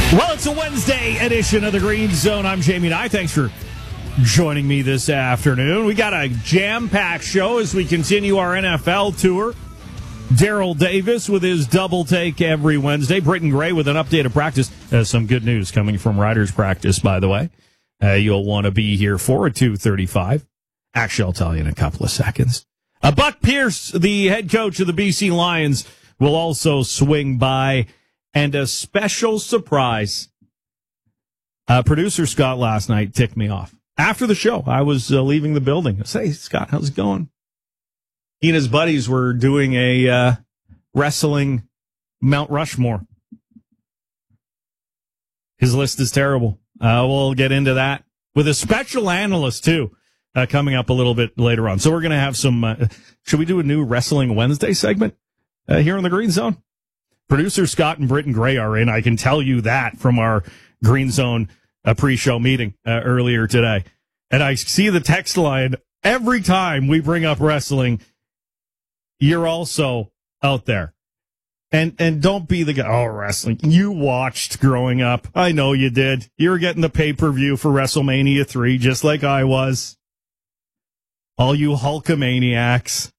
Well, it's a Wednesday edition of the Green Zone. I'm Jamie Nye. Thanks for joining me this afternoon. We got a jam-packed show as we continue our NFL tour. Daryl Davis with his double take every Wednesday. Britton Gray with an update of practice. Some good news coming from Riders practice, by the way. You'll want to be here for at 2:35. Actually, I'll tell you in a couple of seconds. Buck Pierce, the head coach of the BC Lions, will also swing by. And a special surprise. Producer Scott last night ticked me off. After the show, I was leaving the building. I said, "Hey, Scott, how's it going?" He and his buddies were doing a wrestling Mount Rushmore. His list is terrible. We'll get into that with a special analyst, too, coming up a little bit later on. So we're going to have some... should we do a new Wrestling Wednesday segment here in the Green Zone? Producer Scott and Britton Gray are in. I can tell you that from our Green Zone pre-show meeting earlier today. And I see the text line every time we bring up wrestling. You're also out there. And don't be the guy, wrestling. You watched growing up. I know you did. You were getting the pay-per-view for WrestleMania 3, just like I was. All you Hulkamaniacs.